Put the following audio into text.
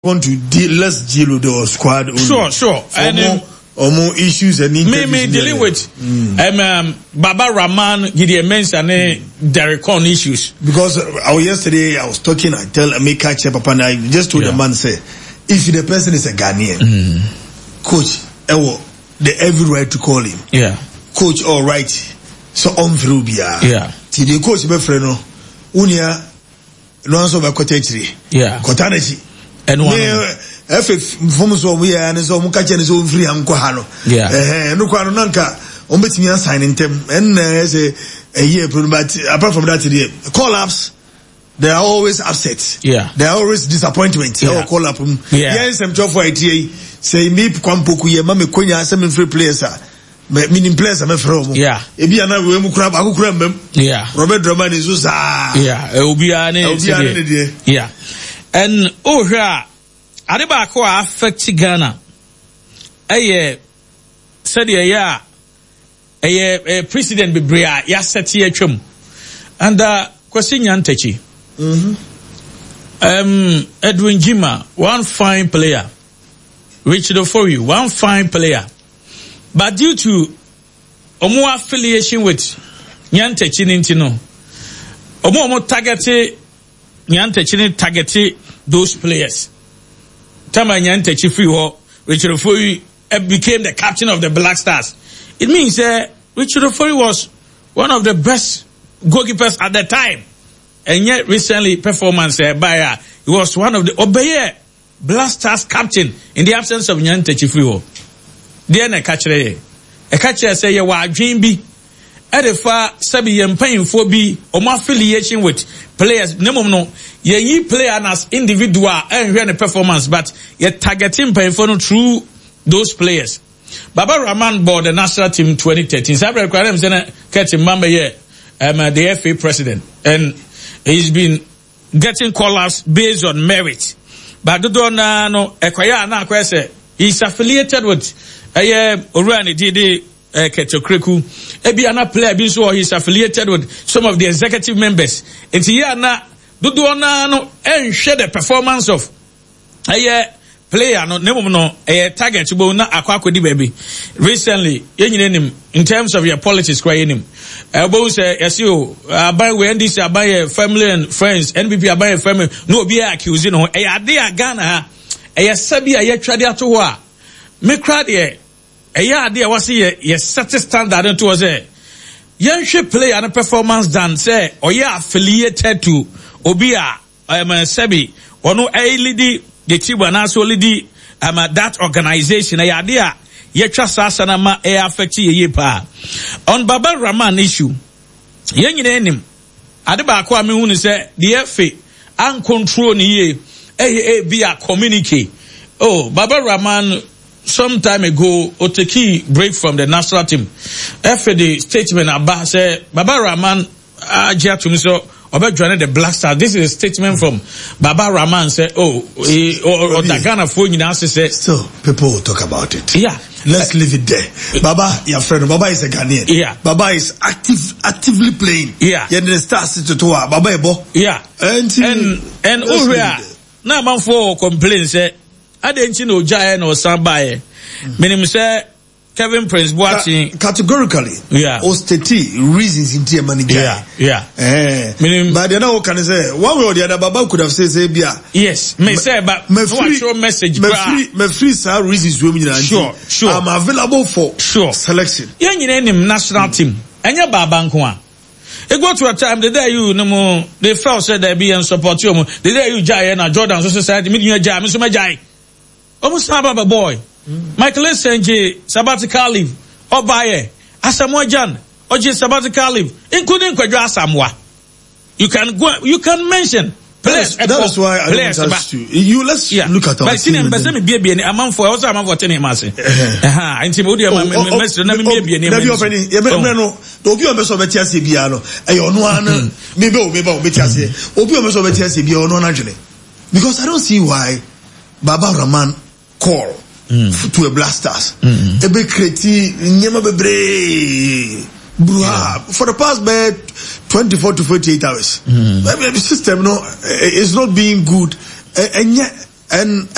want to deal, let's deal with the squad only. Sure. And more issues and me dealing with Baba Rahman, Gideon Mensah and Derek Con issues. Because yesterday I was talking, I tell Emeka Chepapa, and I just told the man, say, if the person is a Ghanaian, coach, they every right to call him. Yeah. Coach, all right. So on through yeah. See the coach be friend no. Unia no answer by Kotechiri. Yeah. Kotanechi. And one from so we are and so mukache and so free and kohano. Yeah. No kwano nanka ombetimi assign in them and say a year but apart from that the call-ups they are always upset. Yeah. They are always disappointment. Yeah. Call up. Yeah. Yes, I'm job for it. Say me kwampoku ye mame konya some free players meaning players am from. Yeah. Ebi ana we mu kura ba kura mbem. Yeah. Robert Dramani so sa. Yeah. Obi ane. Yeah. And here adeba ko affect Ghana. Said yeah. President Bibria ya set ye twam. And Kwesi Nyantakyi. Edwin Jima, one fine player. Richard Ofori, one fine player. But due to omo affiliation with Nyantakyi Nintino, omo targeted Nyantakyi targeted those players. Tama Nyantakyi free Richard Ofori became the captain of the Black Stars. It means Richard Ofori was one of the best goalkeepers at the time. And yet recently performance by he was one of the Obeye Black Stars captain in the absence of Nyantakyi Friwo. Then a catcher say you are dream be Edefa Sabi Yampain for be or more affiliation with players. No, ye player as individual and run a performance, but ye targeting paying for through those players. Baba Rahman board the national team 2013. Sabra Kwarem Zena Ketim Mamba ye the FA president, and he's been getting call-ups based on merit. But he's affiliated with Orani Didi Ketokreku. Ebiana player before he's affiliated with some of the executive members. And Tiana Duduana and share the performance of player target na akwakodi baby. Recently, in terms of your politics crying him. Both yes you buy when this buy family and friends, NPP buy family, no be accusing no ade Ghana sabi trade ato ho a me crowd ade was ye set standard to was yen play and performance done say affiliated to obia sabi ono lead the team and also lead that organization yetwa sasana ma affect ye pa on Baba Rahman issue yen nyina enim ade ba ko ame hu ni say the FA an control ni ye be a communicate. Baba Rahman some time ago oteki break from the national team. FA the statement about say Baba Rahman ajia to me so join the Black Stars. This is a statement from Baba Rahman say the Ghana for nyina say so people will talk about it. Yeah. Let's leave it there. Baba, your friend, Baba is a Ghanaian. Yeah. Baba is actively playing. Yeah. Yeah, the stars to Baba Ebo. Yeah. And over here, now man for complain say, I didn't know Giant or somebody. Meaning say Kevin Prince Boateng categorically. Yeah. Osteti reasons in team manager. Yeah. Meaning, but then how can I say one way or the other? Baba could have said, yes. Me say, but me free message. Me free sir reasons women. Sure. I'm available for selection. Yeah, you name national team. And your Baba Nkwa. It go to a time the day you no more they felt said they be and support you. The day you Jai and Jordan Society meeting your Jai, Mr. Majai. Almost Baba boy. Michael Senji sabbatical leave Obaye Asamoah Gyan Oji sabbatical leave including Kwadwo Asamoah. You can mention players. That is why I don't ask you. Let's look at our team. But see, be a man for also a man for 10 years. And Timothy, Mr. Nami may be a name. Don't be a mess of a Chelsea Biano. Maybe Obi a mess of a Chelsea Biano naturally. Because I don't see why Baba Rahman call to a Black Stars. Ebe kreti nyema bebre for the past 24 to 48 hours. The system is not being good. And